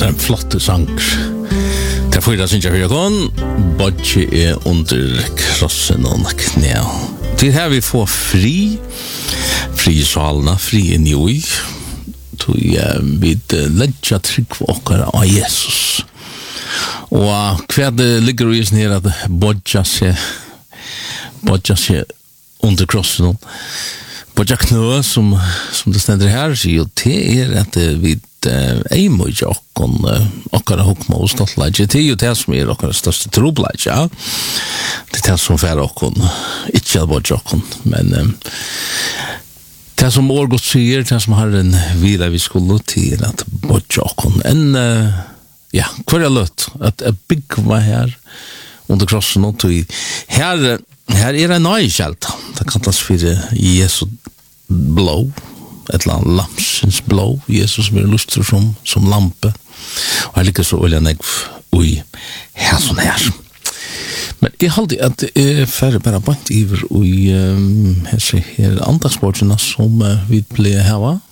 Det en flott sang. Det fyra syns jag kon. Bodje är under krossen och knä. Det här vi får fri i salna, fri i njoi. Vi lägger tryck på åkare av Jesus. Och kvad ligger ju ner att bodja sig under krossen. Bodja knö som det ständer här så ju det är att vi eimoj okkara hukma og stoltleidje. Det jo det som okkara største trobleidje. Det det som fer okkon, ikke alvorlig okkon, men det som Årgått sier, det som har en vila vi skulle til at bodja okkon. Hver er løtt at byggva her under krossen og her er en nøykjelt. Det kallas for Jesu blå. Et eller annet lamsens blå, Jesus som lustrer som lampe. Og her ligger så olja negv ui her sånn her. Men jeg halde at jeg færre bare bant iver ui her andagsbordsina som vi ble heva.